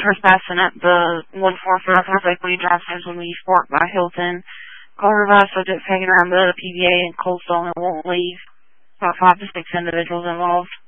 trespassing at the 145 North Lakewood Drive when we Park by Hilton. Call revised subject hanging around the PBA and Cold Stone and won't leave. About 5 to 6 individuals involved.